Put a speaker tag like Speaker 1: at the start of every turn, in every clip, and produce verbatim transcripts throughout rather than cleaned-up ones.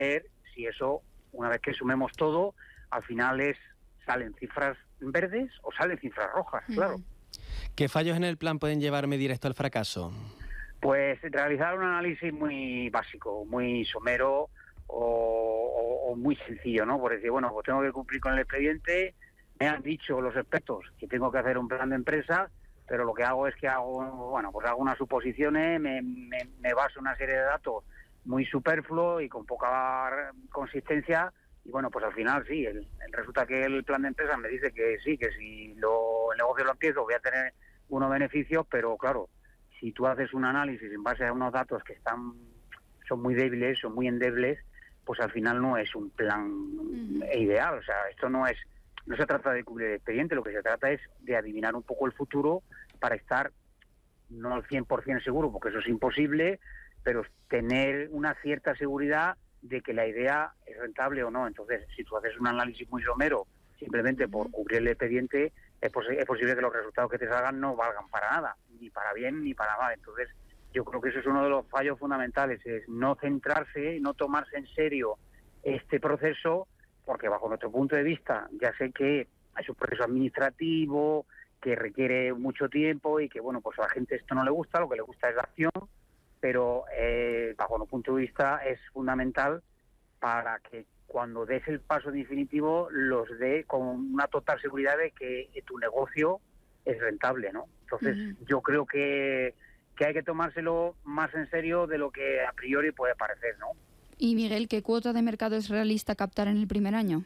Speaker 1: ver si eso, una vez que sumemos todo, al final es salen cifras verdes o salen cifras rojas, mm. claro.
Speaker 2: ¿Qué fallos en el plan pueden llevarme directo al fracaso?
Speaker 1: Pues realizar un análisis muy básico, muy somero o, o, o muy sencillo, ¿no? Por decir, bueno, pues tengo que cumplir con el expediente, me han dicho los expertos que tengo que hacer un plan de empresa, pero lo que hago es que hago, bueno, pues hago unas suposiciones, me, me, me baso en una serie de datos muy superfluos y con poca consistencia, y bueno, pues al final sí, el, el resulta que el plan de empresa me dice que sí, que si lo, el negocio lo empiezo voy a tener unos beneficios, pero claro, si tú haces un análisis en base a unos datos que están son muy débiles, son muy endebles, pues al final no es un plan uh-huh. ideal. O sea, esto no es no se trata de cubrir el expediente, lo que se trata es de adivinar un poco el futuro para estar no al cien por ciento seguro, porque eso es imposible, pero tener una cierta seguridad de que la idea es rentable o no. Entonces, si tú haces un análisis muy somero, simplemente uh-huh. por cubrir el expediente, es, pos- es posible que los resultados que te salgan no valgan para nada, ni para bien ni para mal. Entonces, yo creo que eso es uno de los fallos fundamentales, es no centrarse, no tomarse en serio este proceso, porque bajo nuestro punto de vista, ya sé que es un proceso administrativo, que requiere mucho tiempo y que, bueno, pues a la gente esto no le gusta, lo que le gusta es la acción, pero eh, bajo nuestro punto de vista es fundamental para que cuando des el paso definitivo los dé con una total seguridad de que tu negocio es rentable, ¿no? Entonces, uh-huh. yo creo que, que hay que tomárselo más en serio de lo que a priori puede parecer, ¿no?
Speaker 3: Y Miguel, ¿qué cuota de mercado es realista captar en el primer año?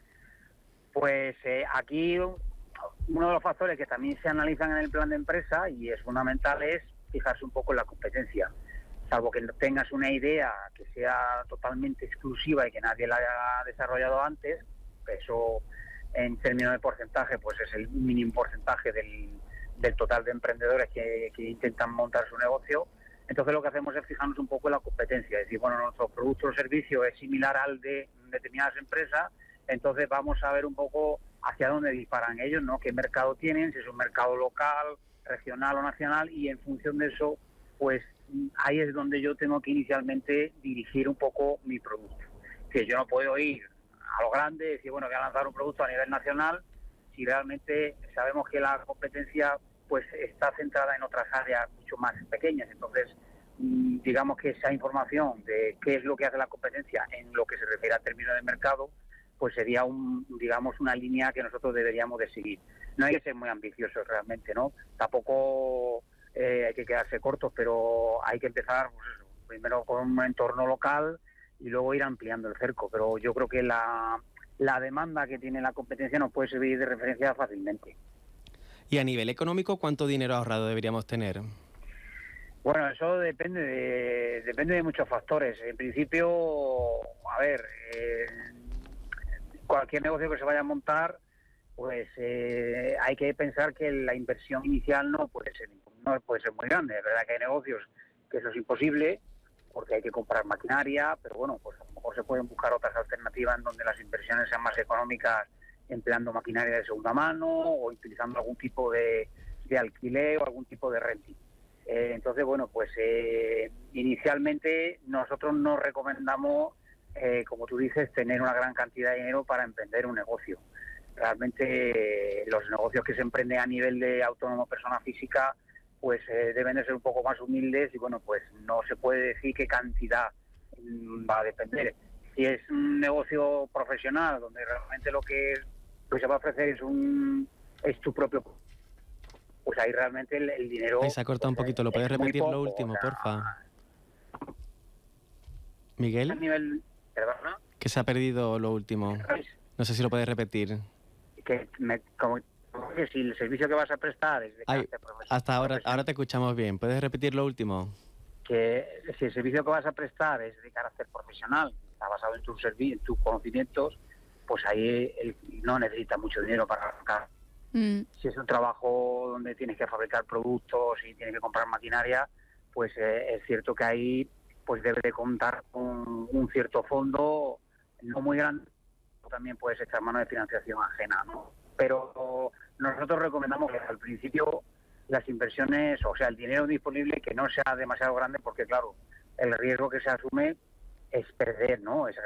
Speaker 1: Pues eh, aquí uno de los factores que también se analizan en el plan de empresa y es fundamental es fijarse un poco en la competencia. Salvo que tengas una idea que sea totalmente exclusiva y que nadie la haya desarrollado antes, eso en términos de porcentaje pues es el mínimo porcentaje del, del total de emprendedores que, que intentan montar su negocio. Entonces lo que hacemos es fijarnos un poco en la competencia, es decir, bueno, nuestro producto o servicio es similar al de determinadas empresas, entonces vamos a ver un poco hacia dónde disparan ellos, ¿no? Qué mercado tienen, si es un mercado local, regional o nacional, y en función de eso, pues ahí es donde yo tengo que inicialmente dirigir un poco mi producto. Que yo no puedo ir a lo grande y decir, bueno, voy a lanzar un producto a nivel nacional, si realmente sabemos que la competencia pues está centrada en otras áreas mucho más pequeñas. Entonces, digamos que esa información de qué es lo que hace la competencia en lo que se refiere a términos de mercado, pues sería un, digamos, una línea que nosotros deberíamos de seguir. No hay que ser muy ambiciosos realmente, ¿no? Tampoco eh, hay que quedarse cortos, pero hay que empezar, pues eso, primero con un entorno local y luego ir ampliando el cerco. Pero yo creo que la, la demanda que tiene la competencia nos puede servir de referencia fácilmente.
Speaker 2: Y a nivel económico, ¿cuánto dinero ahorrado deberíamos tener?
Speaker 1: Bueno, eso depende de, depende de muchos factores. En principio, a ver, eh, cualquier negocio que se vaya a montar, pues eh, hay que pensar que la inversión inicial no puede ser no puede ser muy grande. Es verdad que hay negocios que eso es imposible, porque hay que comprar maquinaria, pero bueno, pues a lo mejor se pueden buscar otras alternativas en donde las inversiones sean más económicas, empleando maquinaria de segunda mano o utilizando algún tipo de, de alquiler o algún tipo de renting. Eh, entonces, bueno, pues eh, inicialmente nosotros no recomendamos, eh, como tú dices, tener una gran cantidad de dinero para emprender un negocio. Realmente eh, los negocios que se emprenden a nivel de autónomo persona física, pues eh, deben de ser un poco más humildes y, bueno, pues no se puede decir qué cantidad mm, va a depender. Si es un negocio profesional, donde realmente lo que pues se va a ofrecer es un es tu propio, pues ahí realmente el, el dinero...
Speaker 2: Ahí se ha cortado
Speaker 1: pues,
Speaker 2: un poquito, ¿lo puedes repetir
Speaker 1: poco,
Speaker 2: lo último,
Speaker 1: o sea,
Speaker 2: porfa? Miguel,
Speaker 1: a nivel, ¿perdona?
Speaker 2: que se ha perdido lo último. No sé si lo puedes repetir.
Speaker 1: Que me, como, que si el servicio que vas a prestar es de
Speaker 2: Ay,
Speaker 1: carácter profesional...
Speaker 2: hasta ahora, ahora te escuchamos bien. ¿Puedes repetir lo último?
Speaker 1: Que si el servicio que vas a prestar es de carácter profesional, está basado en tus servi- en tus conocimientos, pues ahí el, no necesita mucho dinero para arrancar. Mm. Si es un trabajo donde tienes que fabricar productos y tienes que comprar maquinaria, pues eh, es cierto que ahí pues debe de contar con un cierto fondo, no muy grande, también puedes echar mano de financiación ajena, ¿no? Pero nosotros recomendamos que al principio las inversiones, o sea, el dinero disponible, que no sea demasiado grande, porque claro, el riesgo que se asume es perder, ¿no? Esa